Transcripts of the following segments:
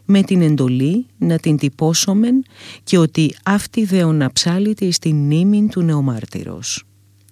με την εντολή να την τυπώσομεν και ότι αυτή δεον αψάλητη εις την μνήμην του νεομάρτυρος.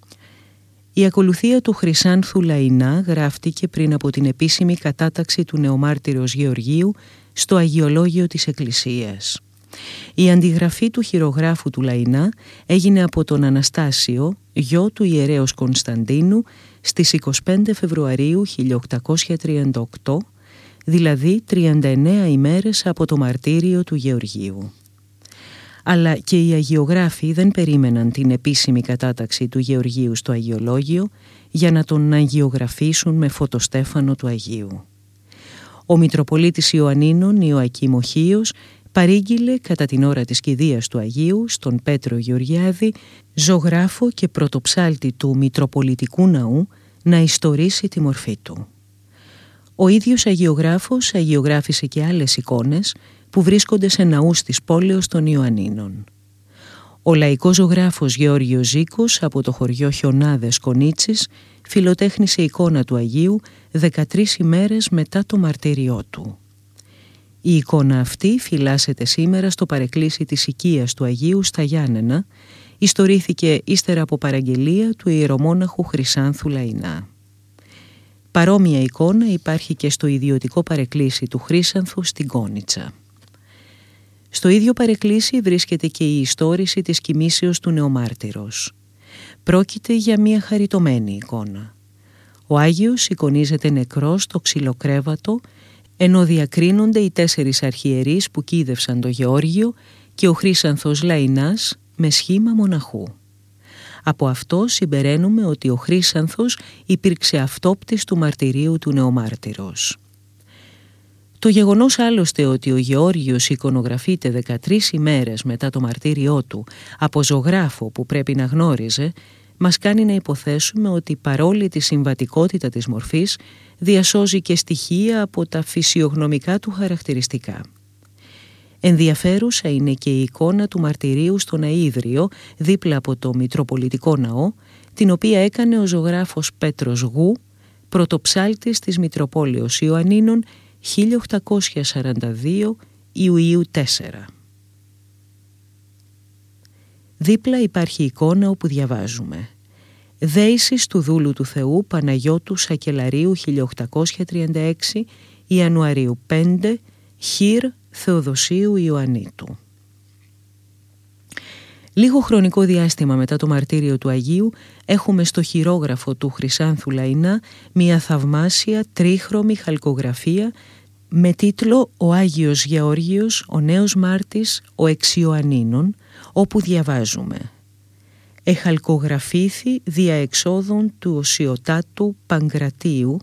Η ακολουθία του Χρυσάνθου Λαϊνά γράφτηκε πριν από την επίσημη κατάταξη του νεομάρτυρος Γεωργίου στο Αγιολόγιο της Εκκλησίας. Η αντιγραφή του χειρογράφου του Λαϊνά έγινε από τον Αναστάσιο, γιο του ιερέως Κωνσταντίνου, στις 25 Φεβρουαρίου 1838, δηλαδή 39 ημέρες από το μαρτύριο του Γεωργίου. Αλλά και οι αγιογράφοι δεν περίμεναν την επίσημη κατάταξη του Γεωργίου στο Αγιολόγιο για να τον αγιογραφήσουν με φωτοστέφανο του Αγίου. Ο Μητροπολίτης Ιωαννίνων Ιωακήμ ο Χίος παρήγγειλε κατά την ώρα της κηδείας του Αγίου στον Πέτρο Γεωργιάδη, ζωγράφο και πρωτοψάλτη του Μητροπολιτικού Ναού, να ιστορήσει τη μορφή του. Ο ίδιος αγιογράφος αγιογράφησε και άλλες εικόνες που βρίσκονται σε ναούς της πόλεως των Ιωαννίνων. Ο λαϊκός ζωγράφος Γεώργιος Ζήκος από το χωριό Χιονάδες Κονίτσης φιλοτέχνησε εικόνα του Αγίου 13 ημέρες μετά το μαρτύριό του. Η εικόνα αυτή φυλάσσεται σήμερα στο παρεκκλήσι της οικίας του Αγίου στα Γιάννενα, ιστορήθηκε ύστερα από παραγγελία του ιερομόναχου Χρυσάνθου Λαϊνά. Παρόμοια εικόνα υπάρχει και στο ιδιωτικό παρεκκλήσι του Χρύσανθου στην Κόνιτσα. Στο ίδιο παρεκκλήσι βρίσκεται και η ιστόρηση της κοιμήσεως του νεομάρτυρος. Πρόκειται για μια χαριτωμένη εικόνα. Ο Άγιος εικονίζεται νεκρός στο ξυλοκρέβατο, ενώ διακρίνονται οι 4 αρχιερείς που κοίδευσαν το Γεώργιο και ο Χρύσανθος Λαϊνάς με σχήμα μοναχού. Από αυτό συμπεραίνουμε ότι ο Χρύσανθος υπήρξε αυτόπτης του μαρτυρίου του νεομάρτυρος. Το γεγονός άλλωστε ότι ο Γεώργιος εικονογραφείται 13 ημέρες μετά το μαρτύριό του από ζωγράφο που πρέπει να γνώριζε, μας κάνει να υποθέσουμε ότι παρόλη τη συμβατικότητα της μορφής διασώζει και στοιχεία από τα φυσιογνωμικά του χαρακτηριστικά. Ενδιαφέρουσα είναι και η εικόνα του μαρτυρίου στον Αΐδριο δίπλα από το Μητροπολιτικό Ναό, την οποία έκανε ο ζωγράφος Πέτρος Γου, πρωτοψάλτης της Μητροπόλεως Ιωαννίνων 1842 Ιουλίου 4. Δίπλα υπάρχει εικόνα όπου διαβάζουμε «Δέησης του δούλου του Θεού Παναγιώτου Σακελαρίου 1836 Ιανουαρίου 5 Χίρ Θεοδοσίου Ιωαννίτου». Λίγο χρονικό διάστημα μετά το μαρτύριο του Αγίου έχουμε στο χειρόγραφο του Χρυσάνθου Λαϊνά μια θαυμάσια τρίχρωμη χαλκογραφία με τίτλο «Ο Άγιος Γεώργιος, ο νέος μάρτης, ο εξ Ιωαννίνων», όπου διαβάζουμε «Εχαλκογραφήθη δια εξόδων του Οσιωτάτου Παγκρατίου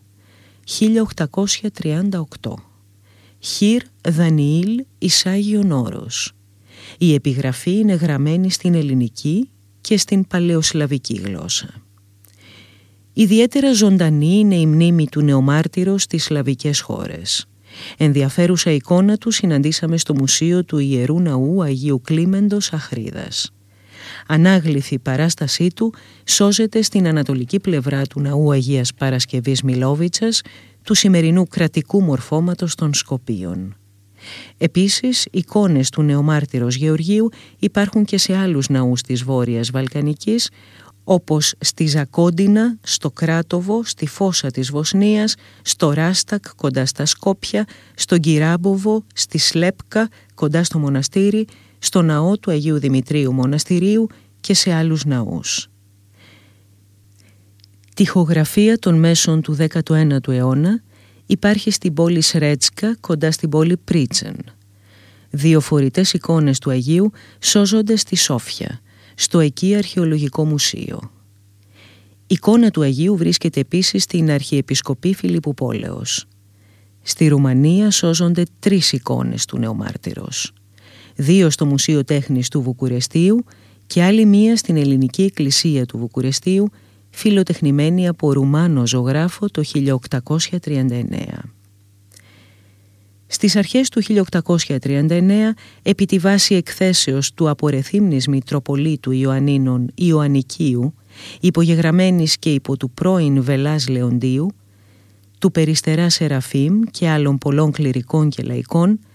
1838. Χίρ Δανιήλ εις Άγιον Όρος». Η επιγραφή είναι γραμμένη στην ελληνική και στην παλαιοσλαβική γλώσσα. Ιδιαίτερα ζωντανή είναι η μνήμη του νεομάρτυρος στις σλαβικές χώρες. Ενδιαφέρουσα εικόνα του συναντήσαμε στο Μουσείο του Ιερού Ναού Αγίου Κλίμεντος Αχρίδας. Ανάγλυφη παράστασή του σώζεται στην ανατολική πλευρά του Ναού Αγίας Παρασκευής Μιλόβιτσας, του σημερινού κρατικού μορφώματος των Σκοπίων. Επίσης, εικόνες του νεομάρτυρος Γεωργίου υπάρχουν και σε άλλους ναούς της Βόρειας Βαλκανικής, όπως στη Ζακόντινα, στο Κράτοβο, στη Φόσα της Βοσνίας, στο Ράστακ κοντά στα Σκόπια, στον Κυράμποβο, στη Σλέπκα κοντά στο μοναστήρι, στο ναό του Αγίου Δημητρίου Μοναστηρίου και σε άλλους ναούς. Τοιχογραφία των μέσων του 19ου αιώνα υπάρχει στην πόλη Σρέτσκα κοντά στην πόλη Πρίτσεν. 2 φορητές εικόνες του Αγίου σώζονται στη Σόφια, στο εκεί Αρχαιολογικό Μουσείο. Εικόνα του Αγίου βρίσκεται επίσης στην Αρχιεπισκοπή Φιλιππουπόλεως. Στη Ρουμανία σώζονται 3 εικόνες του νεομάρτυρος. 2 στο Μουσείο Τέχνης του Βουκουρεστίου και άλλη μία στην Ελληνική Εκκλησία του Βουκουρεστίου, φιλοτεχνημένη από Ρουμάνο ζωγράφο το 1839. Στις αρχές του 1839, επί τη βάση εκθέσεως του απορεθύμνης Μητροπολίτου Ιωαννίνων Ιωαννικίου, υπογεγραμμένης και υπό του πρώην Βελάς Λεοντίου, του Περιστερά Σεραφείμ και άλλων πολλών κληρικών και λαϊκών,